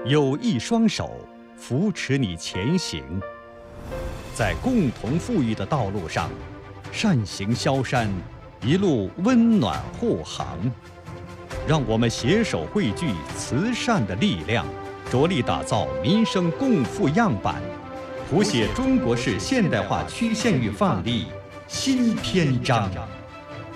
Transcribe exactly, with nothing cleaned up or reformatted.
有一双手扶持你前行，在共同富裕的道路上，善行萧山，一路温暖护航。让我们携手汇聚慈善的力量，着力打造民生共富样板，谱写中国式现代化曲线与范例新篇章。